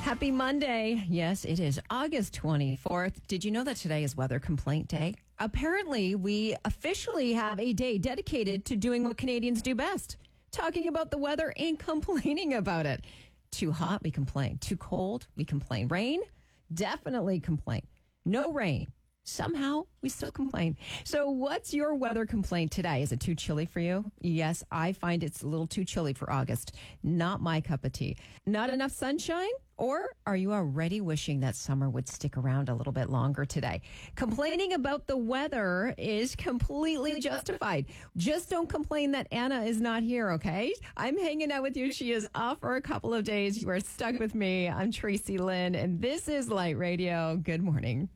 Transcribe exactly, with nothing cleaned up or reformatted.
Happy Monday. Yes, it is August twenty-fourth. Did you know that today is Weather Complaint Day? Apparently, we officially have a day dedicated to doing what Canadians do best, talking about the weather and complaining about it. Too hot, we complain. Too cold, we complain. Rain, definitely complain. No rain. Somehow, we still complain. So what's your weather complaint today? Is it too chilly for you? Yes, I find it's a little too chilly for August. Not my cup of tea. Not enough sunshine? Or are you already wishing that summer would stick around a little bit longer today? Complaining about the weather is completely justified. Just don't complain that Anna is not here, okay? I'm hanging out with you. She is off for a couple of days. You are stuck with me. I'm Tracy Lynn, and this is Light Radio. Good morning.